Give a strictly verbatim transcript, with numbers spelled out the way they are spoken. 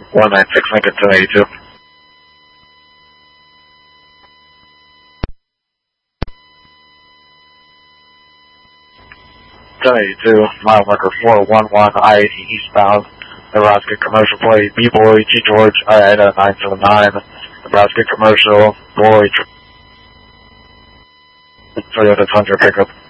one nine six Lincoln ten eighty-two. ten eighty-two, mile marker four one one, I eighty eastbound, Nebraska Commercial Plate, B-Boy, G George, I Ida nine seven nine, Nebraska Commercial, Boy, Toyota Tundra pickup.